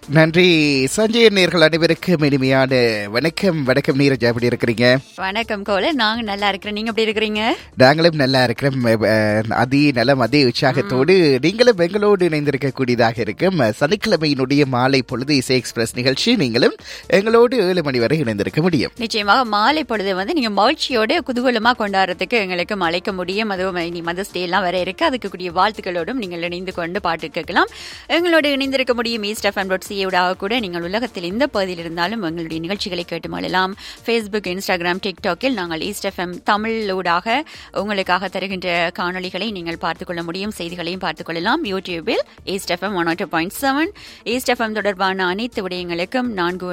நன்றி சஞ்சய். நேர்கள் அனைவருக்கும் இனிமையான வணக்கம். வணக்கம் நீரஜா, எப்படி இருக்கிறீங்க? வணக்கம் கோல, நாங்க நல்லா இருக்கிறோம். நீங்க எப்படி இருக்கிறீங்க? நாங்களும் நல்லா இருக்கிறோம். அதே நலம், அதே உற்சாகத்தோடு நீங்களும் எங்களோடு இணைந்திருக்கக்கூடியதாக இருக்கும். சனிக்கிழமையினுடைய மாலை பொழுது இசை எக்ஸ்பிரஸ் நிகழ்ச்சி நீங்களும் எங்களோடு 7 மணி வரை இணைந்திருக்க முடியும். நிச்சயமாக மாலை பொழுது நீங்க மகிழ்ச்சியோட குதூகலமா கொண்டாடுறதுக்கு எங்களுக்கு அழைக்க முடியும். அதுவும் இனி மதர்ஸ் டே எல்லாம் வர இருக்கு. அதுக்கு கூடிய வாழ்த்துக்களோடும் நீங்கள் இணைந்து கொண்டு பாட்டு கேட்கலாம். எங்களோடு இணைந்திருக்க முடியும். ஈஸ்ட்.fm.ca கூட நீங்கள் உலகத்தில் எந்த பகுதியில் இருந்தாலும் எங்களுடைய நிகழ்ச்சிகளை கேட்டு மழலாம். ஃபேஸ்புக், இன்ஸ்டாகிராம், டிக்டாக்கில் நாங்கள் ஈஸ்ட்.fm தமிழோடாக உங்களுக்காக தருகின்ற காணொலிகளை நீங்கள் பார்த்துக்கொள்ள முடியும். செய்திகளையும் பார்த்துக்கொள்ளலாம். யூடியூபில் ஈஸ்ட்.fm 102.7. ஈஸ்ட்.fm தொடர்பான அனைத்து விடயங்களுக்கும்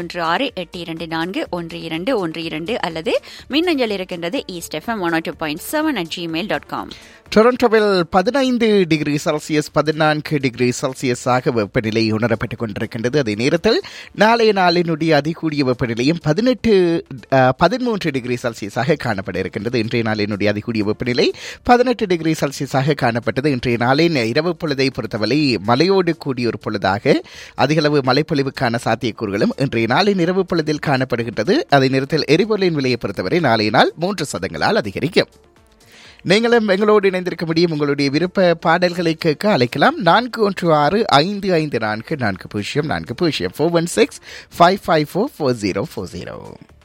4168241212 அல்லது மின்னஞ்சல் இருக்கின்றது ஈஸ்ட்.fm 102.7 டொரண்டோவில் 15 டிகிரி செல்சியஸ் 14 டிகிரி செல்சியஸாக வெப்பநிலை உணரப்பட்டுக் கொண்டிருக்கின்றது. அதே நேரத்தில் நாளைய நாளினுடைய அதிகூடிய வெப்பநிலையும் 13 டிகிரி செல்சியஸாக காணப்பட இருக்கின்றது. இன்றைய நாளினுடைய அதிகூடிய வெப்பநிலை 18 டிகிரி செல்சியஸாக காணப்பட்டது. இன்றைய நாளின் இரவு பொழுதை பொறுத்தவரை மழையோடு கூடிய ஒரு பொழுதாக அதிகளவு மழைப்பொழிவுக்கான சாத்தியக்கூறுகளும் இன்றைய நாளின் இரவு பொழுதில் காணப்படுகின்றது. அதே நேரத்தில் எரிபொருளின் விலையை பொறுத்தவரை நாளைய நாள் 3 சதங்களால் அதிகரிக்கும். நீங்களும் எங்களோடு இணைந்திருக்க முடியும். உங்களுடைய விருப்ப பாடல்களை கேட்க அழைக்கலாம். 4165544040 416-554-4040.